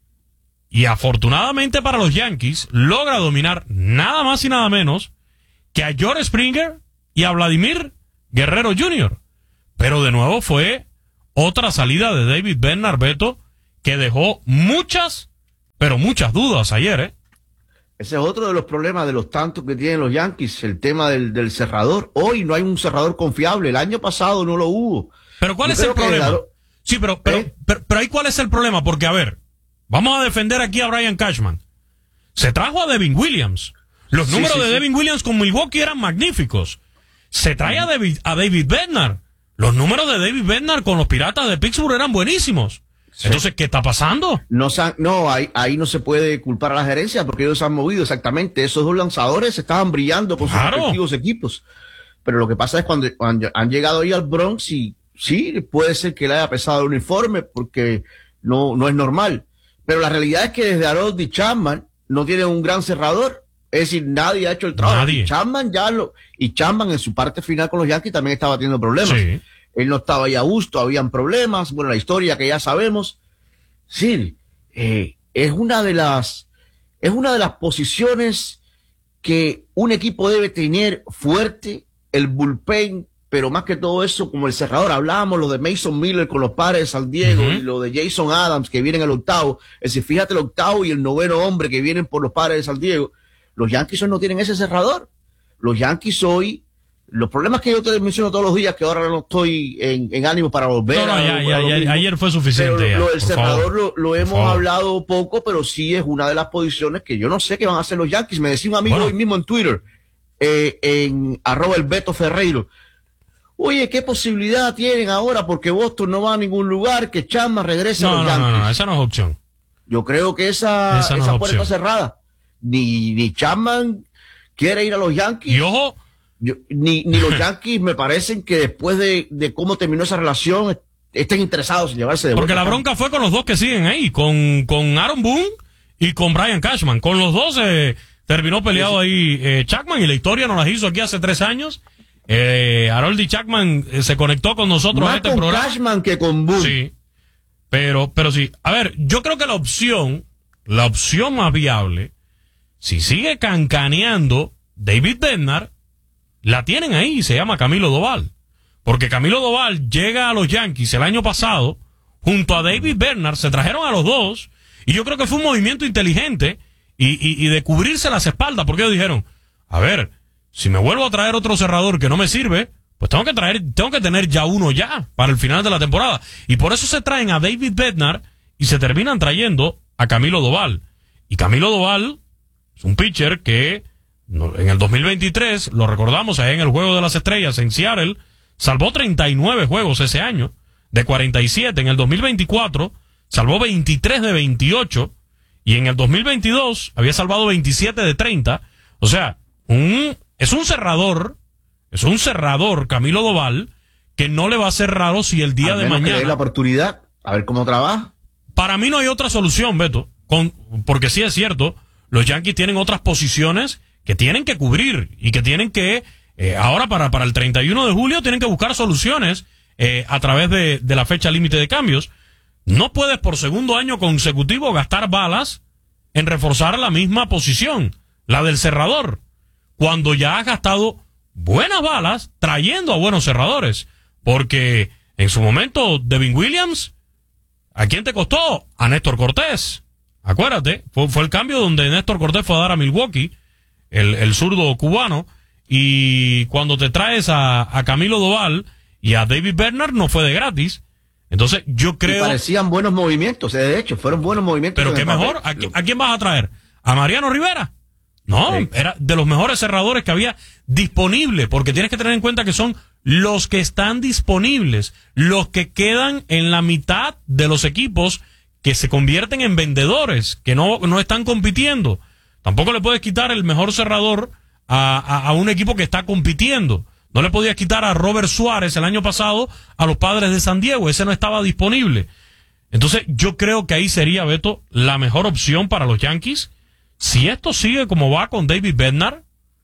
y afortunadamente para los Yankees, logra dominar nada más y nada menos que a George Springer y a Vladimir Guerrero junior Pero de nuevo fue otra salida de David Bednar, Beto, que dejó muchas, pero muchas dudas ayer, ¿eh? Ese es otro de los problemas de los tantos que tienen los Yankees, el tema del, del cerrador. Hoy no hay un cerrador confiable, el año pasado no lo hubo. Pero ¿cuál Yo es el problema? El... Sí, pero, pero, ¿Eh? pero, pero ahí ¿cuál es el problema? Porque, a ver, vamos a defender aquí a Brian Cashman. Se trajo a Devin Williams. Los sí, números sí, de sí. Devin Williams con Milwaukee eran magníficos. Se trae a David, a David Bednar. Los números de David Bednar con los Piratas de Pittsburgh eran buenísimos. Sí. Entonces, ¿qué está pasando? No, no ahí, ahí no se puede culpar a la gerencia porque ellos se han movido exactamente. Esos dos lanzadores estaban brillando con claro. sus respectivos equipos. Pero lo que pasa es cuando, cuando han llegado ahí al Bronx y sí, puede ser que le haya pesado el uniforme porque no, no es normal. Pero la realidad es que desde Harold y Chapman no tienen un gran cerrador. Es decir, nadie ha hecho el trabajo. Nadie. Y Chapman ya lo, y Chapman en su parte final con los Yankees también estaba teniendo problemas. Sí. Él no estaba ahí a gusto, habían problemas. Bueno, la historia que ya sabemos. Sí, eh, es una de las, es una de las posiciones que un equipo debe tener fuerte, el bullpen, pero más que todo eso, como el cerrador. Hablábamos lo de Mason Miller con los Padres de San Diego uh-huh. y lo de Jason Adams que vienen el octavo. Es decir, fíjate el octavo y el noveno hombre que vienen por los Padres de San Diego. Los Yankees hoy no tienen ese cerrador. Los Yankees hoy, los problemas que yo te menciono todos los días, que ahora no estoy en, en ánimo para volver. No, no, a, ya, a ya, ya, ayer fue suficiente. Pero ya, lo del cerrador lo, lo hemos favor. hablado poco, pero sí es una de las posiciones que yo no sé qué van a hacer los Yankees. Me decía un amigo bueno. hoy mismo en Twitter, eh, en arroba el Beto Ferreiro. Oye, ¿qué posibilidad tienen ahora? Porque Boston no va a ningún lugar, que Chapman regrese no, a los no, Yankees. No, no, esa no es opción. Yo creo que esa, esa, no esa es puerta opción. está cerrada. Ni, ni Chapman quiere ir a los Yankees. Y ojo. Yo, ni, ni los Yankees me parecen que después de, de cómo terminó esa relación estén interesados en llevarse de vuelta. Porque la bronca fue con los dos que siguen ahí, con, con Aaron Boone y con Brian Cashman. Con los dos eh, terminó peleado ahí eh, Chapman, y la historia nos la hizo aquí hace tres años. Eh, Harold Chapman eh, se conectó con nosotros más en este con programa. Cashman que con Boone. Sí, pero, pero sí. A ver, yo creo que la opción, la opción más viable, si sigue cancaneando David Bednar, la tienen ahí y se llama Camilo Doval. Porque Camilo Doval llega a los Yankees el año pasado, junto a David Bednar, se trajeron a los dos, y yo creo que fue un movimiento inteligente y, y, y de cubrirse las espaldas, porque ellos dijeron, a ver, si me vuelvo a traer otro cerrador que no me sirve, pues tengo que traer, tengo que tener ya uno ya para el final de la temporada. Y por eso se traen a David Bednar y se terminan trayendo a Camilo Doval. Y Camilo Doval es un pitcher que en el dos mil veintitrés, lo recordamos ahí en el Juego de las Estrellas en Seattle, salvó treinta y nueve juegos ese año, de cuarenta y siete. En el dos mil veinticuatro, salvó veintitrés de veintiocho, y en el dos mil veintidós había salvado veintisiete de treinta. O sea, un, es un cerrador, es un cerrador, Camilo Doval, que no le va a ser raro si el día Al de menos mañana... que le dé la oportunidad, a ver cómo trabaja. Para mí no hay otra solución, Beto, con, porque sí es cierto, los Yankees tienen otras posiciones que tienen que cubrir y que tienen que, eh, ahora para, para el treinta y uno de julio, tienen que buscar soluciones eh, a través de, de la fecha límite de cambios. No puedes por segundo año consecutivo gastar balas en reforzar la misma posición, la del cerrador, cuando ya has gastado buenas balas trayendo a buenos cerradores. Porque en su momento, Devin Williams, ¿a quién te costó? A Néstor Cortés. Acuérdate, fue, fue el cambio donde Néstor Cortés fue a dar a Milwaukee, el, el zurdo cubano, y cuando te traes a, a Camilo Doval y a David Bernard no fue de gratis. Entonces yo creo... Y parecían buenos movimientos, de hecho, fueron buenos movimientos. Pero qué mejor, ¿a, ¿a quién vas a traer? ¿A Mariano Rivera? No, sí. Era de los mejores cerradores que había disponible, porque tienes que tener en cuenta que son los que están disponibles, los que quedan en la mitad de los equipos que se convierten en vendedores, que no, no están compitiendo. Tampoco le puedes quitar el mejor cerrador a, a, a un equipo que está compitiendo. No le podías quitar a Robert Suárez el año pasado a los Padres de San Diego, ese no estaba disponible. Entonces yo creo que ahí sería, Beto, la mejor opción para los Yankees. Si esto sigue como va con David Bednar,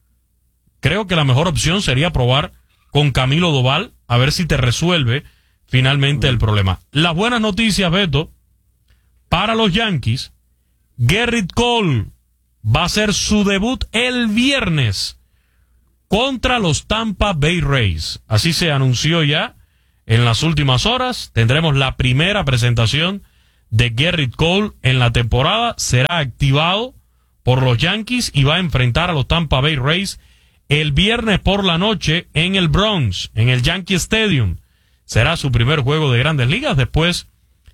creo que la mejor opción sería probar con Camilo Doval, a ver si te resuelve finalmente el problema. Las buenas noticias, Beto, para los Yankees, Gerrit Cole va a hacer su debut el viernes contra los Tampa Bay Rays. Así se anunció ya en las últimas horas. Tendremos la primera presentación de Gerrit Cole en la temporada. Será activado por los Yankees y va a enfrentar a los Tampa Bay Rays el viernes por la noche en el Bronx, en el Yankee Stadium. Será su primer juego de Grandes Ligas después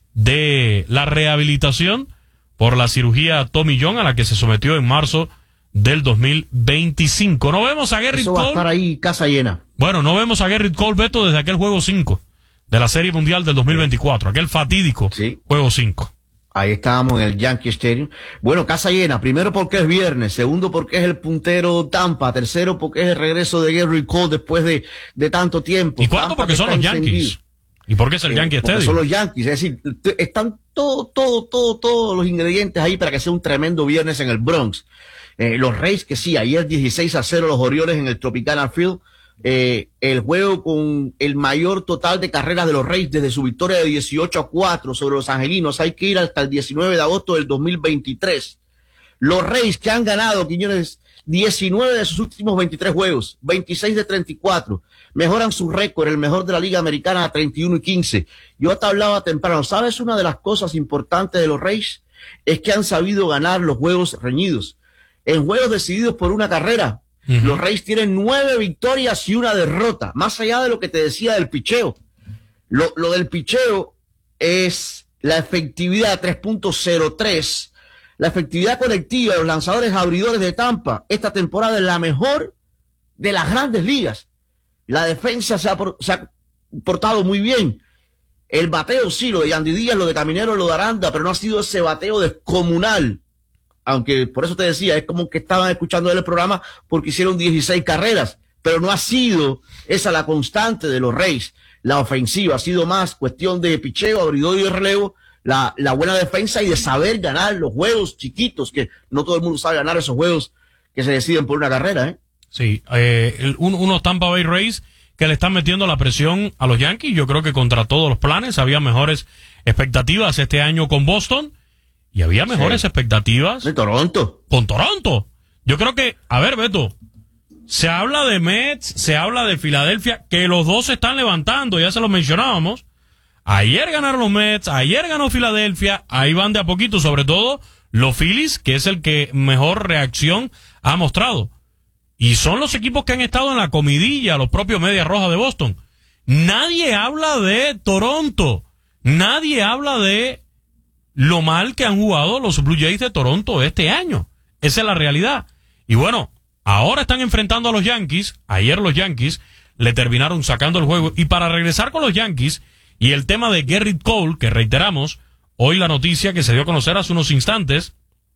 de la rehabilitación por la cirugía Tommy John a la que se sometió en marzo del dos mil veinticinco. No vemos a Gerrit Eso Cole. va a estar ahí casa llena. Bueno, no vemos a Gerrit Cole, Beto, desde aquel juego cinco de la Serie Mundial del dos mil veinticuatro, aquel fatídico sí. juego cinco. Ahí estábamos en el Yankee Stadium. Bueno, casa llena. Primero porque es viernes. Segundo porque es el puntero Tampa. Tercero porque es el regreso de Gerrit Cole después de, de tanto tiempo. Y cuarto porque son los Yankees. ¿Y por qué es el Yankee Stadium? Son los Yankees. Es decir, están todo, todo, todo, todos los ingredientes ahí para que sea un tremendo viernes en el Bronx. Eh, los Rays, que sí, ayer dieciséis a cero los Orioles en el Tropicana Field. Eh, el juego con el mayor total de carreras de los Rays desde su victoria de dieciocho a cuatro sobre los Angelinos. Hay que ir hasta el diecinueve de agosto del dos mil veintitrés. Los Rays que han ganado, Quiñones, diecinueve de sus últimos veintitrés juegos, veintiséis de treinta y cuatro. Mejoran su récord, el mejor de la Liga Americana, a treinta y uno y quince. Yo te hablaba temprano, ¿sabes? Una de las cosas importantes de los Rays es que han sabido ganar los juegos reñidos. En juegos decididos por una carrera, uh-huh. los Rays tienen nueve victorias y una derrota, más allá de lo que te decía del picheo. Lo, lo del picheo es la efectividad tres punto cero tres, la efectividad colectiva de los lanzadores abridores de Tampa. Esta temporada es la mejor de las Grandes Ligas. La defensa se ha, por, se ha portado muy bien. El bateo sí, lo de Yandy Díaz, lo de Caminero, lo de Aranda, pero no ha sido ese bateo descomunal. Aunque por eso te decía, es como que estaban escuchando el programa porque hicieron dieciséis carreras, pero no ha sido esa la constante de los Rays. La ofensiva ha sido más cuestión de picheo, abridor y de relevo, la, la buena defensa y de saber ganar los juegos chiquitos, que no todo el mundo sabe ganar esos juegos que se deciden por una carrera, ¿eh? Sí, eh, el, un, unos Tampa Bay Rays que le están metiendo la presión a los Yankees. Yo creo que contra todos los planes había mejores expectativas este año con Boston. Y había mejores sí. expectativas. De Toronto. Con Toronto. Yo creo que, a ver, Beto, se habla de Mets, se habla de Filadelfia, que los dos se están levantando, ya se lo mencionábamos. Ayer ganaron los Mets, ayer ganó Filadelfia, ahí van de a poquito, sobre todo los Phillies, que es el que mejor reacción ha mostrado. Y son los equipos que han estado en la comidilla, los propios Medias Rojas de Boston. Nadie habla de Toronto, nadie habla de lo mal que han jugado los Blue Jays de Toronto este año. Esa es la realidad. Y bueno, ahora están enfrentando a los Yankees. Ayer los Yankees le terminaron sacando el juego. Y para regresar con los Yankees y el tema de Gerrit Cole, que reiteramos, hoy la noticia que se dio a conocer hace unos instantes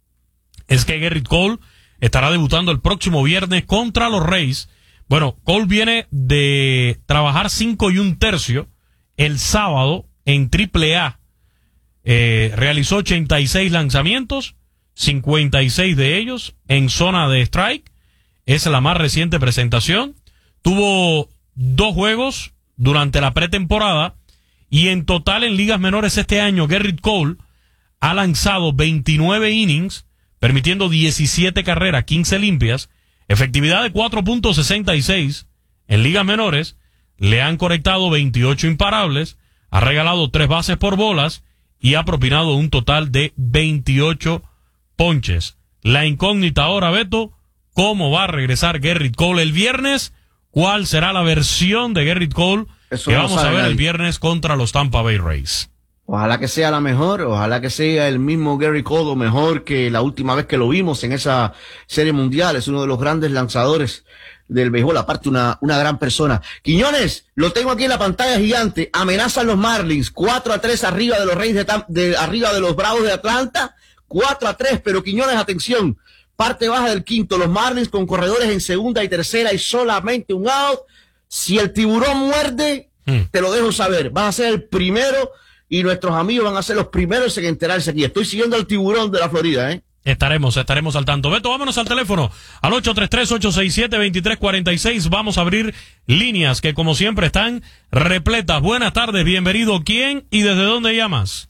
es que Gerrit Cole estará debutando el próximo viernes contra los Rays. Bueno, Cole viene de trabajar cinco y un tercio el sábado en triple A. Eh, realizó ochenta y seis lanzamientos, cincuenta y seis de ellos en zona de strike. Es la más reciente presentación. Tuvo dos juegos durante la pretemporada y en total en ligas menores este año Gerrit Cole ha lanzado veintinueve innings, permitiendo diecisiete carreras, quince limpias, efectividad de cuatro punto sesenta y seis en ligas menores. Le han conectado veintiocho imparables, ha regalado tres bases por bolas y ha propinado un total de veintiocho ponches. La incógnita ahora, Beto, ¿cómo va a regresar Gerrit Cole el viernes? ¿Cuál será la versión de Gerrit Cole Eso que no vamos a sabe ver nadie. el viernes contra los Tampa Bay Rays? Ojalá que sea la mejor, ojalá que sea el mismo Gerrit Cole o mejor que la última vez que lo vimos en esa serie mundial. Es uno de los grandes lanzadores del béisbol, aparte una, una gran persona. Quiñones, lo tengo aquí en la pantalla gigante, amenazan los Marlins, cuatro a tres arriba de los Reyes de, Tam- de arriba de los Bravos de Atlanta, cuatro a tres, pero Quiñones, atención, parte baja del quinto, los Marlins con corredores en segunda y tercera y solamente un out. Si el tiburón muerde, hmm. te lo dejo saber, vas a ser el primero y nuestros amigos van a ser los primeros en enterarse aquí. Estoy siguiendo al tiburón de la Florida, ¿eh? Estaremos, estaremos al tanto. Beto, vámonos al teléfono, al ocho tres tres, ocho seis siete, dos tres cuatro seis. Vamos a abrir líneas que como siempre están repletas. Buenas tardes, bienvenido. ¿Quién y desde dónde llamas?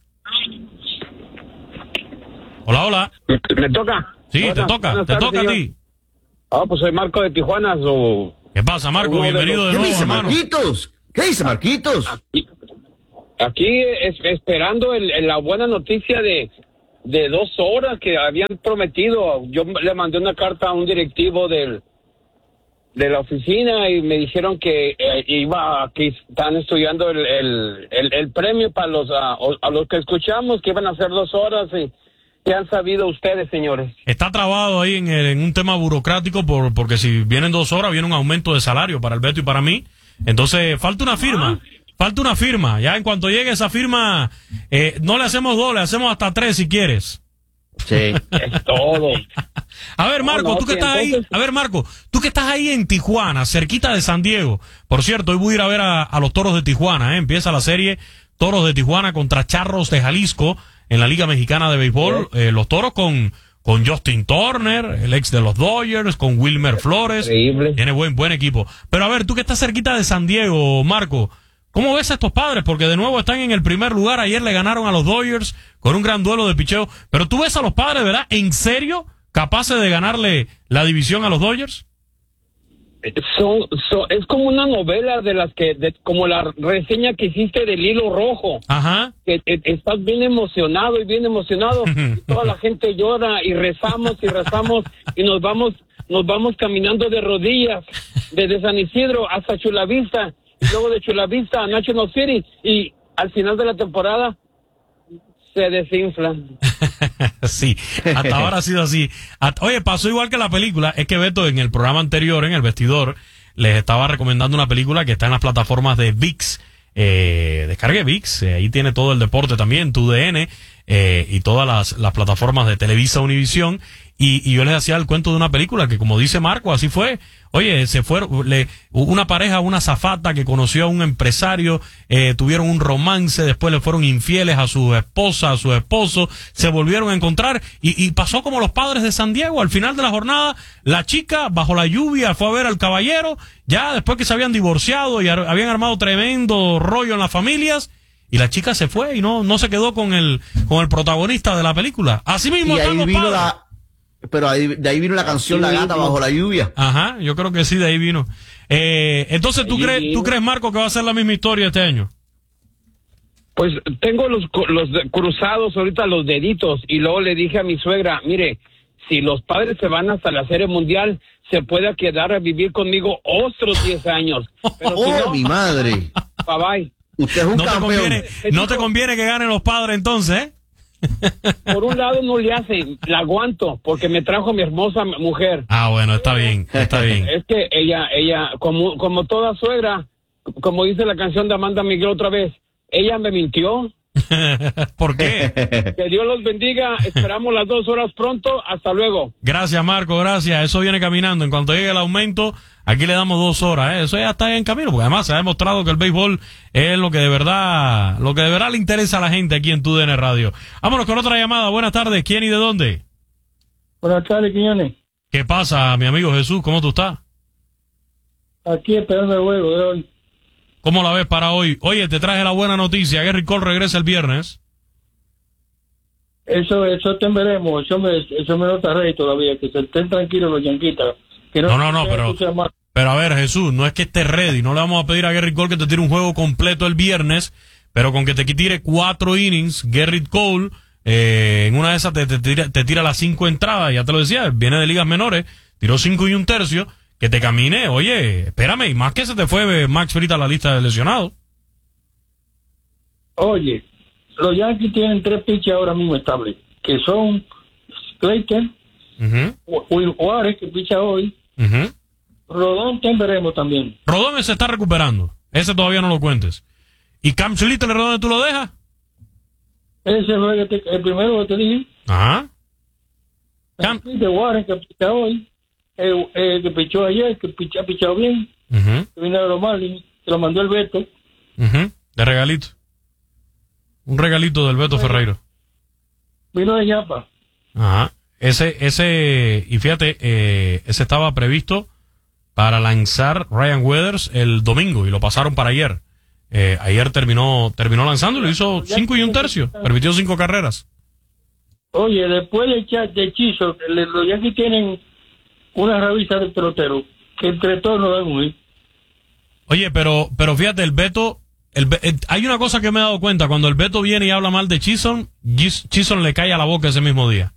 Hola, hola. ¿Me toca? Sí, Buenas, te toca, buenas te tardes, toca señor. a ti. Ah, pues soy Marco de Tijuana. So... ¿Qué pasa, Marco? Bienvenido de ¿Qué nuevo, dice hermano. Marquitos? ¿Qué dice Marquitos? Aquí, aquí es, esperando el, el- la buena noticia de, de dos horas que habían prometido. Yo le mandé una carta a un directivo del de la oficina y me dijeron que eh, iba que están estudiando el, el, el, el premio para los a, a los que escuchamos, que iban a hacer dos horas y ¿qué han sabido ustedes, señores? Está trabado ahí en, el- en un tema burocrático por, porque si vienen dos horas viene un aumento de salario para el Beto y para mí. Entonces falta una firma, falta una firma. Ya en cuanto llegue esa firma, eh, no le hacemos dos, le hacemos hasta tres si quieres. Sí. Es todo. A ver, Marco, No, no, tú que sí, estás entonces- ahí, a ver, Marco, tú que estás ahí en Tijuana, cerquita de San Diego. Por cierto, hoy voy a ir a ver a, a los Toros de Tijuana, ¿eh? Empieza la serie Toros de Tijuana contra Charros de Jalisco en la Liga Mexicana de Béisbol. Eh, los Toros con, con Justin Turner, el ex de los Dodgers, con Wilmer Flores. Increíble. Tiene buen, buen equipo. Pero a ver, tú que estás cerquita de San Diego, Marco, ¿cómo ves a estos padres? Porque de nuevo están en el primer lugar. Ayer le ganaron a los Dodgers con un gran duelo de picheo. Pero tú ves a los padres, ¿verdad? ¿En serio capaces de ganarle la división a los Dodgers? Son, son- es como una novela de las que, de- como la reseña que hiciste del Hilo Rojo. Ajá. Que, que estás bien emocionado y bien emocionado. Y toda la gente llora y rezamos y rezamos y nos vamos, nos vamos caminando de rodillas desde San Isidro hasta Chulavista y luego de Chulavista a National City y al final de la temporada se desinflan. Sí, hasta ahora ha sido así. Hasta- oye, pasó igual que la película. Es que Beto, en el programa anterior, en El Vestidor, les estaba recomendando una película que está en las plataformas de ViX. Eh, descargue ViX, eh, ahí tiene todo el deporte también, tu D N, eh, y todas las, las plataformas de Televisa Univisión. Y, y yo les hacía el cuento de una película que, como dice Marco, así fue. Oye, se fueron, le, una pareja, una azafata que conoció a un empresario, eh, tuvieron un romance, después le fueron infieles a su esposa, a su esposo, se volvieron a encontrar y, y pasó como los padres de San Diego. Al final de la jornada, la chica, bajo la lluvia, fue a ver al caballero, ya después que se habían divorciado y ar- habían armado tremendo rollo en las familias, y la chica se fue y no, no se quedó con el, con el protagonista de la película. Así mismo Y están ahí los vino padres. la, pero ahí, de ahí vino la canción La Gata Bajo la Lluvia. Ajá, yo creo que sí, de ahí vino. Eh, entonces, ¿tú Ahí crees, vino. ¿tú crees, Marco, que va a ser la misma historia este año? Pues tengo los, cu- los de- cruzados ahorita los deditos y luego le dije a mi suegra, mire, si los padres se van hasta la Serie Mundial, se puede quedar a vivir conmigo otros diez años. Pero si ¡Oh, no, mi madre! bye bye. Usted es un No te, campeón. conviene, no te conviene que ganen los padres entonces, ¿eh? Por un lado no le hace, la aguanto porque me trajo mi hermosa mujer. Ah, bueno, está bien, está bien. Es que ella, ella, como, como toda suegra, como dice la canción de Amanda Miguel otra vez, ella me mintió. ¿Por qué? Que Dios los bendiga, esperamos las dos horas pronto, hasta luego. Gracias, Marco, gracias. Eso viene caminando. En cuanto llegue el aumento, aquí le damos dos horas, ¿eh? Eso ya está en camino, porque además se ha demostrado que el béisbol es lo que de verdad, lo que de verdad le interesa a la gente aquí en Tu D N Radio. Vámonos con otra llamada. Buenas tardes. ¿Quién y de dónde? Buenas tardes, Quiñones. ¿Qué pasa, mi amigo Jesús? ¿Cómo tú estás? Aquí esperando el juego de hoy. ¿Cómo la ves para hoy? Oye, te traje la buena noticia. Gerrit Cole regresa el viernes. Eso, eso te veremos. Eso me, eso me nota rey todavía. Que se estén tranquilos los yanquitas. Que No, no, no, pero, pero a ver, Jesús, no es que esté ready. No le vamos a pedir a Gerrit Cole que te tire un juego completo el viernes, pero con que te tire cuatro innings, Gerrit Cole, eh, en una de esas te, te, tira, te tira las cinco entradas, ya te lo decía, viene de ligas menores, tiró cinco y un tercio, que te camine. Oye, espérame, y más que se te fue Max Fried a la lista de lesionados. Oye, los Yankees tienen tres pitches ahora mismo estables, que son Clayton, Uh-huh. Will Juárez, que picha hoy, Uh-huh. Rodón, te veremos también. Rodón se está recuperando. Ese todavía no lo cuentes. ¿Y Cam Schlitter, dónde tú lo dejas? Ese fue el, que te- el primero que te dije. Ajá. Cam de Warren, que picha hoy, el, el que pichó ayer, que picha, ha pichado bien, Uh-huh. que vino de los Marlins, se lo mandó el Beto. Uh-huh. De regalito. Un regalito del Beto Ferreiro. Vino de Yapa. Ajá. Ese, ese, y fíjate, eh, ese estaba previsto para lanzar Ryan Weathers el domingo y lo pasaron para ayer. Eh, ayer terminó, terminó lanzando y lo hizo cinco y un tercio. Permitió cinco carreras. Oye, después del chat de hechizo, le- los Yankees tienen una revista de pelotero, que entre todos nos dan un hit. Oye, pero, pero fíjate, el Beto, el, Be- eh, hay una cosa que me he dado cuenta, cuando el Beto viene y habla mal de Chisholm, Gis- Chisholm le cae a la boca ese mismo día.